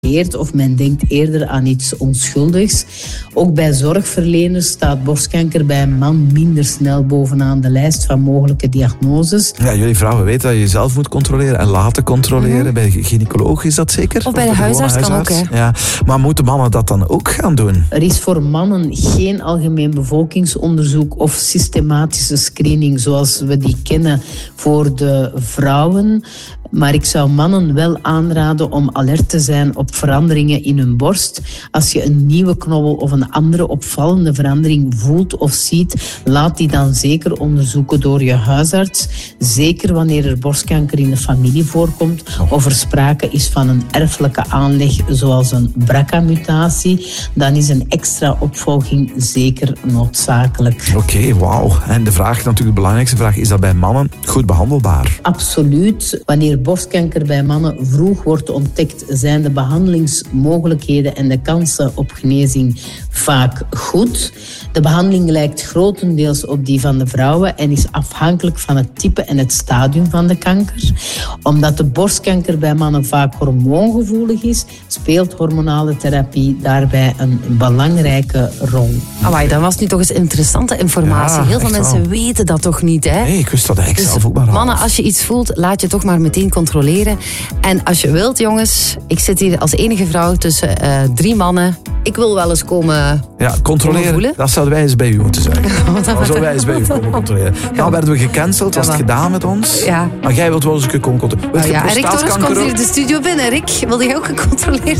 of men denkt eerder aan iets onschuldigs. Ook bij zorgverleners staat borstkanker bij een man minder snel bovenaan de lijst van mogelijke diagnoses. Ja, jullie vrouwen weten dat je jezelf moet controleren en laten controleren. Bij de gynaecoloog is dat zeker? Of bij de huisarts kan ook, hè? Ja. Maar moeten mannen dat dan ook gaan doen? Er is voor mannen geen algemeen bevolkingsonderzoek of systematische screening zoals we die kennen voor de vrouwen. Maar ik zou mannen wel aanraden om alert te zijn op veranderingen in hun borst. Als je een nieuwe knobbel of een andere opvallende verandering voelt of ziet, laat die dan zeker onderzoeken door je huisarts. Zeker wanneer er borstkanker in de familie voorkomt of er sprake is van een erfelijke aanleg zoals een BRCA-mutatie, dan is een extra opvolging zeker noodzakelijk. Oké, wauw. En de vraag, natuurlijk de belangrijkste vraag, is dat bij mannen goed behandelbaar? Absoluut. Wanneer borstkanker bij mannen vroeg wordt ontdekt, zijn de behandelingsmogelijkheden en de kansen op genezing vaak goed. De behandeling lijkt grotendeels op die van de vrouwen en is afhankelijk van het type en het stadium van de kanker. Omdat de borstkanker bij mannen vaak hormoongevoelig is, speelt hormonale therapie daarbij een belangrijke rol. Amai, dat was nu toch eens interessante informatie. Ja, heel veel mensen weten dat toch niet, hè? Nee, ik wist dat eigenlijk zelf ook maar half. Mannen, als je iets voelt, laat je toch maar meteen controleren. En als je wilt, jongens, ik zit hier als enige vrouw tussen 3 mannen. Ik wil wel eens komen controleren. Dat zouden wij eens bij u moeten zeggen. Dat zouden wij eens bij u komen controleren. Dan werden we gecanceld, was het gedaan met ons. Ja. Maar jij wilt wel eens een keer komen controleren. Rick Torres komt hier de studio binnen. Rick, wil jij ook gecontroleerd